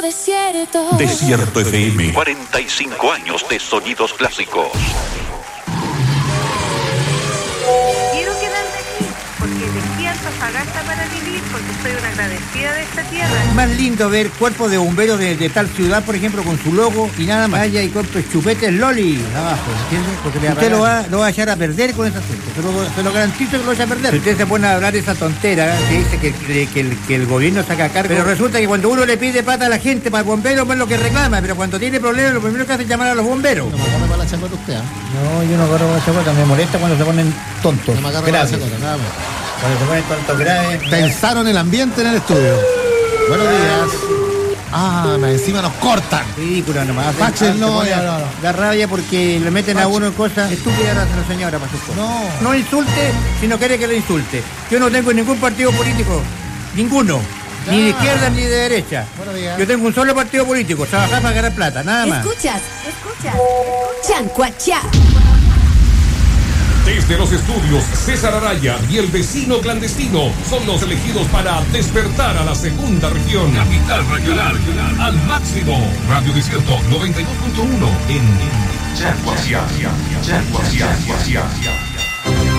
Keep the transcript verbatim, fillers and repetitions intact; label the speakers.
Speaker 1: desierto.
Speaker 2: Desierto F M, cuarenta y cinco años de sonidos clásicos.
Speaker 3: Quiero quedarme aquí, porque despierto sagasta para vivir, porque soy una agradecida de esta tierra.
Speaker 4: Es más lindo ver cuerpos de bomberos de, de tal ciudad, por ejemplo, con su logo y nada más. Vaya y compre chupetes Loli abajo, ¿entiendes? Porque le usted lo va, lo va a echar a perder con esa gente. Se lo, se lo garantizo que lo echa a perder. Si usted se pone a hablar esa tontera que dice que, que, que, el, que el gobierno saca cargo, pero resulta que cuando uno le pide plata a la gente para bomberos, pues es lo que reclama, pero cuando tiene problemas, lo primero que hace es llamar a los bomberos.
Speaker 5: No me agarre para la chacota usted, ¿eh?
Speaker 4: No, yo no agarro para la chacota, me molesta cuando se ponen tontos.
Speaker 5: No me agarre para la chacota, nada más.
Speaker 4: Cuando se ponen tontos graves.
Speaker 5: Pensaron el ambiente en el estudio. Buenos días. Ah, encima nos cortan.
Speaker 4: Ridículo nomás.
Speaker 5: Pache,
Speaker 4: Ah,
Speaker 5: no,
Speaker 4: se pone
Speaker 5: no, no, no.
Speaker 4: Da rabia porque le meten
Speaker 5: Pache.
Speaker 4: a uno en cosas estúpidas a la señora para sus cosas.
Speaker 5: No.
Speaker 4: No insulte si no quiere que lo insulte. Yo no tengo ningún partido político. Ninguno.
Speaker 5: Ya.
Speaker 4: Ni de izquierda ni de derecha.
Speaker 5: Buenos días.
Speaker 4: Yo tengo un solo partido político. Trabajar para ganar plata, nada más.
Speaker 1: Escuchas, escuchas, Chancuachá.
Speaker 6: Desde los estudios, César Araya y el vecino clandestino son los elegidos para despertar a la segunda región. Capital regional, al máximo. Radio Desierto noventa y dos punto uno en Chancuachá. Chancuachá.